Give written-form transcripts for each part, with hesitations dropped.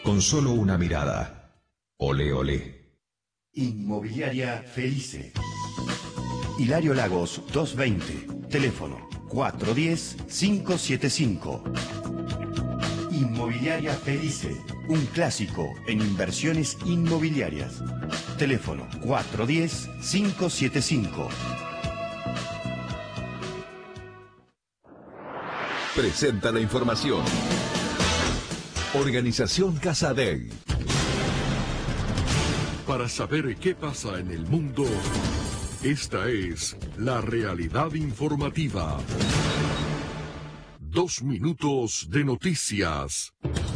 con solo una mirada. Olé, olé. Inmobiliaria Felice. Hilario Lagos 220. Teléfono 410-575. Inmobiliaria Felice. Un clásico en inversiones inmobiliarias. Teléfono 410-575. Presenta la información. Organización Casa Dei. Para saber qué pasa en el mundo, esta es la realidad informativa. 2 minutos de noticias.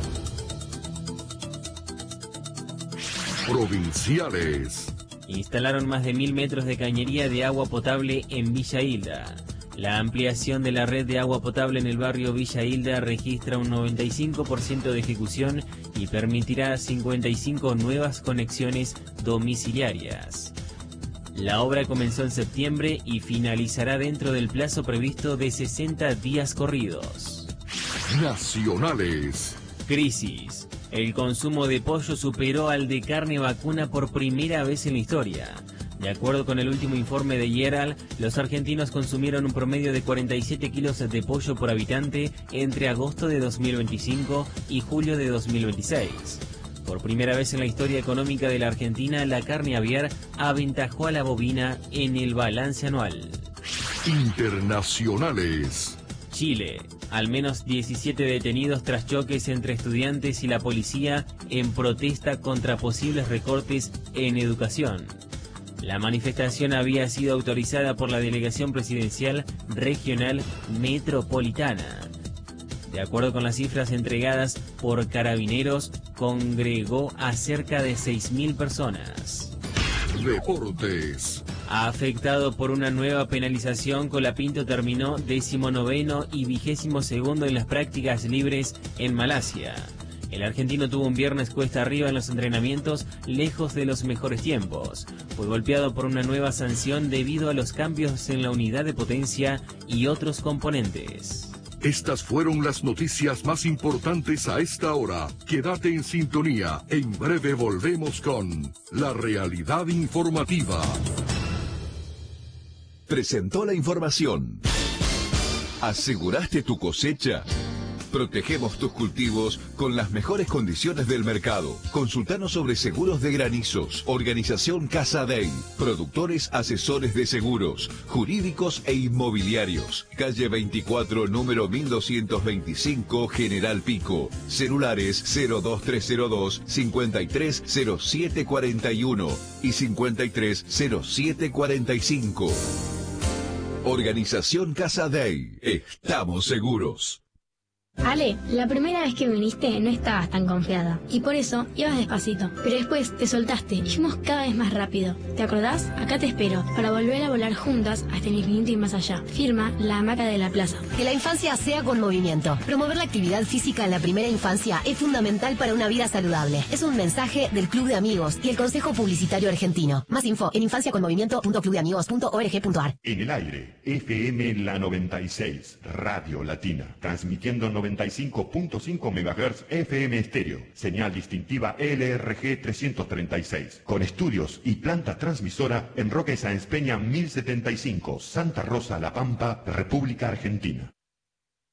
Provinciales. Instalaron más de 1000 metros de cañería de agua potable en Villa Hilda. La ampliación de la red de agua potable en el barrio Villa Hilda registra un 95% de ejecución y permitirá 55 nuevas conexiones domiciliarias. La obra comenzó en septiembre y finalizará dentro del plazo previsto de 60 días corridos. Nacionales. Crisis. El consumo de pollo superó al de carne vacuna por primera vez en la historia. De acuerdo con el último informe de Yeral, los argentinos consumieron un promedio de 47 kilos de pollo por habitante entre agosto de 2025 y julio de 2026. Por primera vez en la historia económica de la Argentina, la carne aviar aventajó a la bovina en el balance anual. Internacionales. Chile. Al menos 17 detenidos tras choques entre estudiantes y la policía en protesta contra posibles recortes en educación. La manifestación había sido autorizada por la Delegación Presidencial Regional Metropolitana. De acuerdo con las cifras entregadas por Carabineros, congregó a cerca de 6.000 personas. Deportes. Afectado por una nueva penalización, Colapinto terminó 19º y 22º en las prácticas libres en Malasia. El argentino tuvo un viernes cuesta arriba en los entrenamientos, lejos de los mejores tiempos. Fue golpeado por una nueva sanción debido a los cambios en la unidad de potencia y otros componentes. Estas fueron las noticias más importantes a esta hora. Quédate en sintonía. En breve volvemos con la realidad informativa. Presentó la información. ¿Aseguraste tu cosecha? Protegemos tus cultivos con las mejores condiciones del mercado. Consultanos sobre seguros de granizos. Organización Casa Dei. Productores asesores de seguros, jurídicos e inmobiliarios. Calle 24, número 1225, General Pico. Celulares 02302 530741 y 530745. Organización Casa Dei. Estamos seguros. Ale, la primera vez que viniste no estabas tan confiada y por eso ibas despacito, pero después te soltaste y fuimos cada vez más rápido. ¿Te acordás? Acá te espero para volver a volar juntas hasta el infinito y más allá. Firma La Hamaca de la Plaza. Que la infancia sea con movimiento. Promover la actividad física en la primera infancia es fundamental para una vida saludable. Es un mensaje del Club de Amigos y el Consejo Publicitario Argentino. Más info en infanciaconmovimiento.clubdeamigos.org.ar. En el aire, FM La 96, Radio Latina, transmitiendo 95.5 MHz FM estéreo, señal distintiva LRG 336, con estudios y planta transmisora en Roque Sáenz Peña 1075, Santa Rosa, La Pampa, República Argentina.